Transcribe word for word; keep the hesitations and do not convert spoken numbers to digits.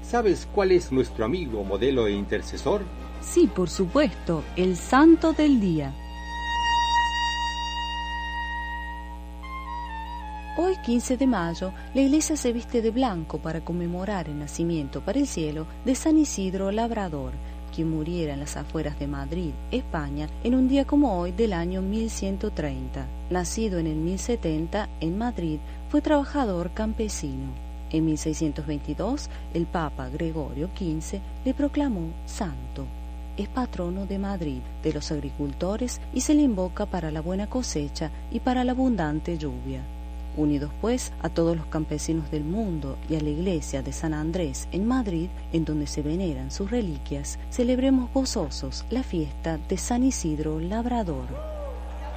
¿Sabes cuál es nuestro amigo, modelo e intercesor? Sí, por supuesto, el santo del día. Hoy, quince de mayo, la iglesia se viste de blanco para conmemorar el nacimiento para el cielo de San Isidro Labrador, quien muriera en las afueras de Madrid, España, en un día como hoy del año mil ciento treinta. Nacido en el mil setenta en Madrid, fue trabajador campesino. En mil seiscientos veintidós, el Papa Gregorio quince le proclamó santo. Es patrono de Madrid, de los agricultores, y se le invoca para la buena cosecha y para la abundante lluvia. Unidos pues a todos los campesinos del mundo y a la iglesia de San Andrés en Madrid, en donde se veneran sus reliquias, celebremos gozosos la fiesta de San Isidro Labrador.